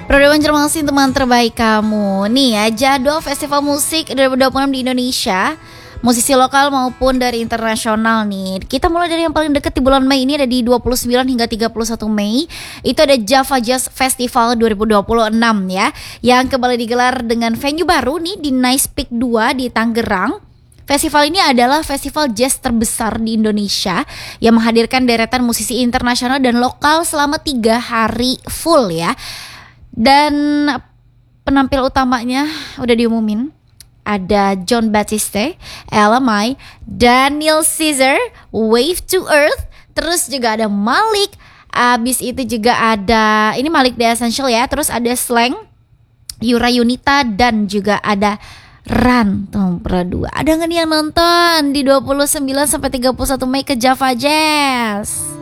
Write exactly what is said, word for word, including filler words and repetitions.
Produk Banjarmasin teman terbaik kamu. Nih ya, jadwal festival musik dua ribu dua puluh enam di Indonesia, musisi lokal maupun dari internasional nih. Kita mulai dari yang paling dekat di bulan Mei ini, ada di dua puluh sembilan hingga tiga puluh satu Mei. Itu ada Java Jazz Festival dua ribu dua puluh enam ya, yang kembali digelar dengan venue baru nih di Nice Peak dua di Tangerang. Festival ini adalah festival jazz terbesar di Indonesia yang menghadirkan deretan musisi internasional dan lokal selama tiga hari full ya. Dan penampil utamanya udah diumumin, ada Jon Batiste, Ella Mai, Daniel Caesar, Wave to Earth, terus juga ada Malik. Abis itu juga ada, ini Malik The Essential ya, terus ada Slang, Yura Yunita, dan juga ada Ran Tempra dua. Ada nggak nih yang nonton di dua puluh sembilan sampai tiga puluh satu Mei ke Java Jazz?